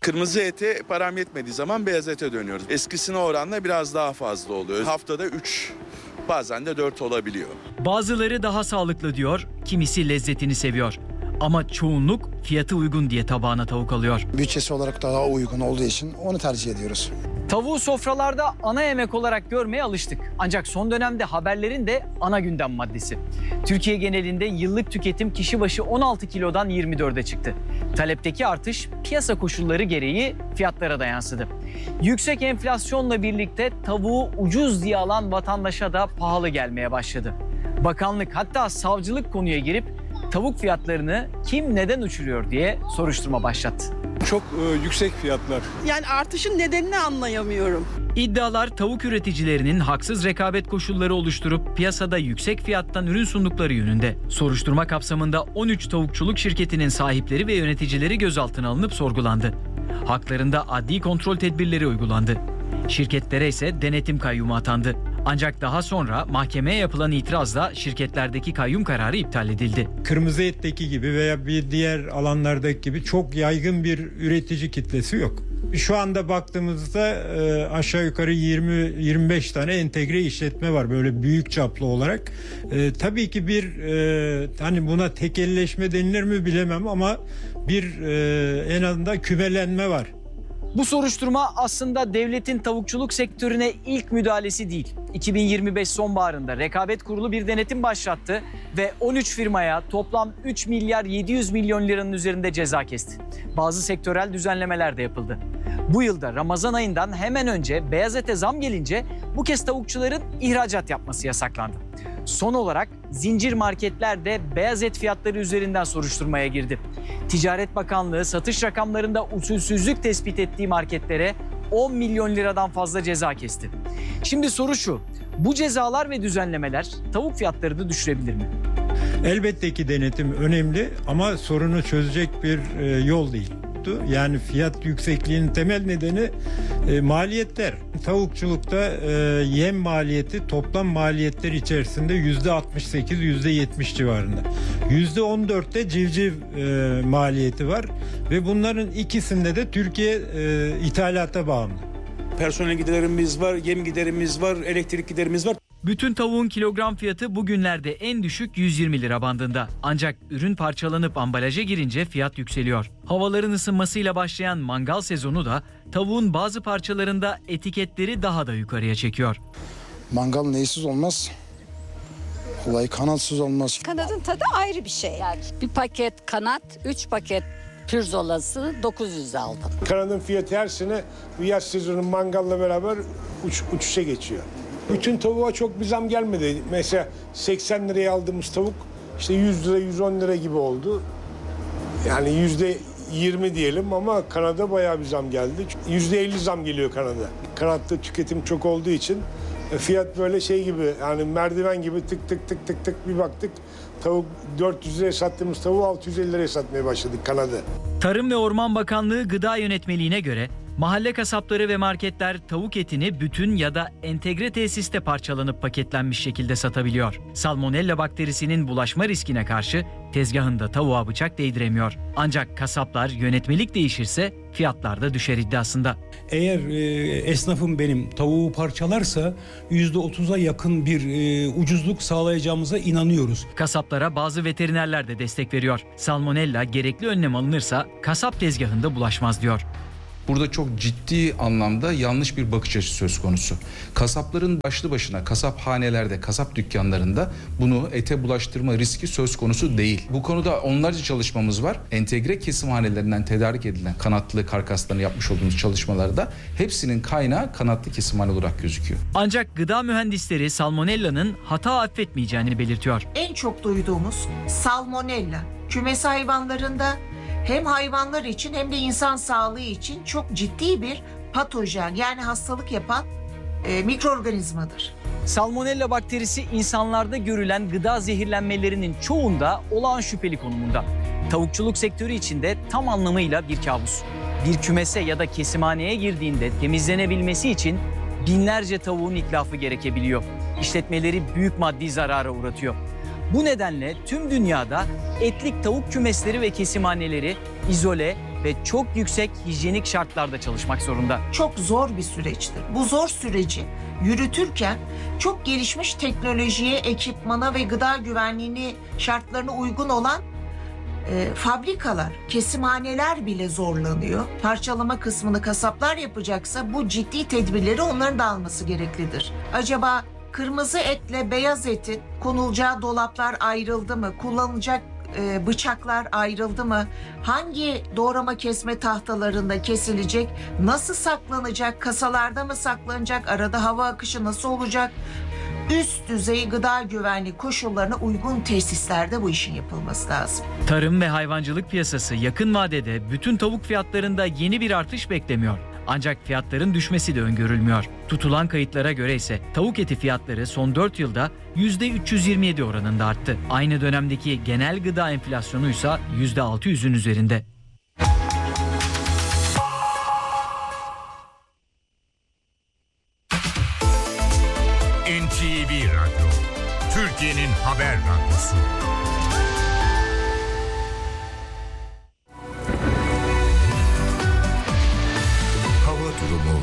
Kırmızı ete param yetmediği zaman beyaz ete dönüyoruz. Eskisine oranla biraz daha fazla oluyor. Haftada 3, bazen de 4 olabiliyor. Bazıları daha sağlıklı diyor, kimisi lezzetini seviyor. Ama çoğunluk fiyatı uygun diye tabağına tavuk alıyor. Bütçesi olarak daha uygun olduğu için onu tercih ediyoruz. Tavuğu sofralarda ana yemek olarak görmeye alıştık. Ancak son dönemde haberlerin de ana gündem maddesi. Türkiye genelinde yıllık tüketim kişi başı 16 kilodan 24'e çıktı. Talepteki artış piyasa koşulları gereği fiyatlara da yansıdı. Yüksek enflasyonla birlikte tavuğu ucuz diye alan vatandaşa da pahalı gelmeye başladı. Bakanlık hatta savcılık konuya girip tavuk fiyatlarını kim neden uçuruyor diye soruşturma başlattı. Çok yüksek fiyatlar. Yani artışın nedenini anlayamıyorum. İddialar tavuk üreticilerinin haksız rekabet koşulları oluşturup piyasada yüksek fiyattan ürün sundukları yönünde. Soruşturma kapsamında 13 tavukçuluk şirketinin sahipleri ve yöneticileri gözaltına alınıp sorgulandı. Haklarında adli kontrol tedbirleri uygulandı. Şirketlere ise denetim kayyumu atandı. Ancak daha sonra mahkemeye yapılan itirazla şirketlerdeki kayyum kararı iptal edildi. Kırmızı etteki gibi veya bir diğer alanlardaki gibi çok yaygın bir üretici kitlesi yok. Şu anda baktığımızda aşağı yukarı 20-25 tane entegre işletme var böyle büyük çaplı olarak. Tabii ki bir hani buna tekelleşme denilir mi bilemem ama bir en azından kümelenme var. Bu soruşturma aslında devletin tavukçuluk sektörüne ilk müdahalesi değil. 2025 sonbaharında Rekabet Kurulu bir denetim başlattı ve 13 firmaya toplam 3 milyar 700 milyon liranın üzerinde ceza kesti. Bazı sektörel düzenlemeler de yapıldı. Bu yılda Ramazan ayından hemen önce beyaz ete zam gelince bu kez tavukçuların ihracat yapması yasaklandı. Son olarak zincir marketler de beyaz et fiyatları üzerinden soruşturmaya girdi. Ticaret Bakanlığı satış rakamlarında usulsüzlük tespit ettiği marketlere 10 milyon liradan fazla ceza kesti. Şimdi soru şu, bu cezalar ve düzenlemeler tavuk fiyatlarını düşürebilir mi? Elbette ki denetim önemli ama sorunu çözecek bir yol değil. Yani fiyat yüksekliğinin temel nedeni maliyetler. Tavukçulukta yem maliyeti toplam maliyetler içerisinde %68, %70 civarında. %14'te civciv maliyeti var ve bunların ikisinde de Türkiye ithalata bağımlı. Personel giderimiz var, yem giderimiz var, elektrik giderimiz var. Bütün tavuğun kilogram fiyatı bugünlerde en düşük 120 lira bandında. Ancak ürün parçalanıp ambalaja girince fiyat yükseliyor. Havaların ısınmasıyla başlayan mangal sezonu da tavuğun bazı parçalarında etiketleri daha da yukarıya çekiyor. Mangal neysiz olmaz? Olay kanatsız olmaz. Kanadın tadı ayrı bir şey. Yani bir paket kanat, 3 paket pirzolasını 900 aldım. Kanadın fiyatı her sene bu yaz sezonu mangalla beraber uçuşa geçiyor. Bütün tavuğa çok bir zam gelmedi. Mesela 80 liraya aldığımız tavuk işte 100 lira 110 lira gibi oldu. Yani %20 diyelim ama kanada bayağı bir zam geldi. %50 zam geliyor kanada. Kanatta tüketim çok olduğu için fiyat böyle şey gibi yani merdiven gibi tık tık tık tık tık bir baktık. Tavuk 400 liraya sattığımız tavuğu 650 liraya satmaya başladık kanada. Tarım ve Orman Bakanlığı Gıda Yönetmeliğine göre mahalle kasapları ve marketler tavuk etini bütün ya da entegre tesiste parçalanıp paketlenmiş şekilde satabiliyor. Salmonella bakterisinin bulaşma riskine karşı tezgahında tavuğa bıçak değdiremiyor. Ancak kasaplar yönetmelik değişirse fiyatlar da düşer iddiasında. Eğer esnafım benim tavuğu parçalarsa %30'a yakın bir ucuzluk sağlayacağımıza inanıyoruz. Kasaplara bazı veterinerler de destek veriyor. Salmonella gerekli önlem alınırsa kasap tezgahında bulaşmaz diyor. Burada çok ciddi anlamda yanlış bir bakış açısı söz konusu. Kasapların başlı başına kasaphanelerde, kasap dükkanlarında bunu ete bulaştırma riski söz konusu değil. Bu konuda onlarca çalışmamız var. Entegre kesimhanelerinden tedarik edilen kanatlı karkaslarını yapmış olduğumuz çalışmalarda hepsinin kaynağı kanatlı kesimhane olarak gözüküyor. Ancak gıda mühendisleri salmonellanın hata affetmeyeceğini belirtiyor. En çok duyduğumuz salmonella kümes hayvanlarında hem hayvanlar için hem de insan sağlığı için çok ciddi bir patojen yani hastalık yapan mikroorganizmadır. Salmonella bakterisi insanlarda görülen gıda zehirlenmelerinin çoğunda olağan şüpheli konumunda. Tavukçuluk sektörü içinde tam anlamıyla bir kabus. Bir kümese ya da kesimhaneye girdiğinde temizlenebilmesi için binlerce tavuğun itlafı gerekebiliyor. İşletmeleri büyük maddi zarara uğratıyor. Bu nedenle tüm dünyada etlik tavuk kümesleri ve kesimhaneleri izole, ve çok yüksek hijyenik şartlarda çalışmak zorunda. Çok zor bir süreçtir. Bu zor süreci yürütürken çok gelişmiş teknolojiye, ekipmana ve gıda güvenliğini şartlarına uygun olan fabrikalar, kesimhaneler bile zorlanıyor. Parçalama kısmını kasaplar yapacaksa bu ciddi tedbirleri onların da alması gereklidir. Acaba kırmızı etle beyaz etin konulacağı dolaplar ayrıldı mı? Kullanılacak bıçaklar ayrıldı mı? Hangi doğrama kesme tahtalarında kesilecek? Nasıl saklanacak? Kasalarda mı saklanacak? Arada hava akışı nasıl olacak? Üst düzey gıda güvenliği koşullarına uygun tesislerde bu işin yapılması lazım. Tarım ve hayvancılık piyasası yakın vadede bütün tavuk fiyatlarında yeni bir artış beklemiyor. Ancak fiyatların düşmesi de öngörülmüyor. Tutulan kayıtlara göre ise tavuk eti fiyatları son 4 yılda %327 oranında arttı. Aynı dönemdeki genel gıda enflasyonu ise %600'ün üzerinde. NTV Radyo, Türkiye'nin haber radyosu. Hava durumu.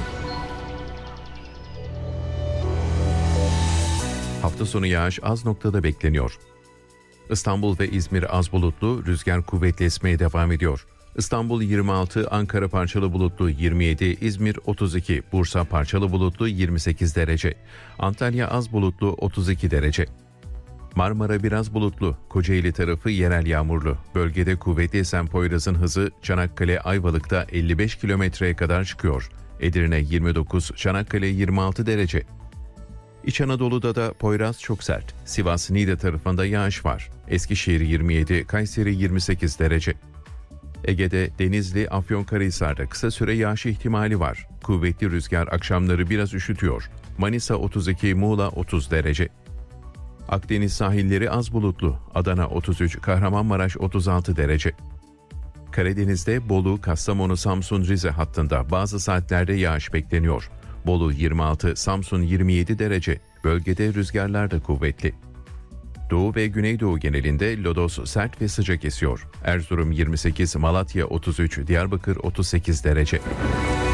Hafta sonu yağış az noktada bekleniyor. İstanbul ve İzmir az bulutlu, rüzgar kuvvetli esmeye devam ediyor. İstanbul 26, Ankara parçalı bulutlu 27, İzmir 32, Bursa parçalı bulutlu 28 derece. Antalya az bulutlu 32 derece. Marmara biraz bulutlu, Kocaeli tarafı yerel yağmurlu. Bölgede kuvvetli esen Poyraz'ın hızı Çanakkale Ayvalık'ta 55 kilometreye kadar çıkıyor. Edirne 29, Çanakkale 26 derece. İç Anadolu'da da Poyraz çok sert. Sivas Niğde tarafında yağış var. Eskişehir 27, Kayseri 28 derece. Ege'de Denizli, Afyonkarahisar'da kısa süre yağış ihtimali var. Kuvvetli rüzgar akşamları biraz üşütüyor. Manisa 32, Muğla 30 derece. Akdeniz sahilleri az bulutlu. Adana 33, Kahramanmaraş 36 derece. Karadeniz'de Bolu, Kastamonu, Samsun, Rize hattında bazı saatlerde yağış bekleniyor. Bolu 26, Samsun 27 derece. Bölgede rüzgarlar da kuvvetli. Doğu ve Güneydoğu genelinde lodos sert ve sıcak esiyor. Erzurum 28, Malatya 33, Diyarbakır 38 derece.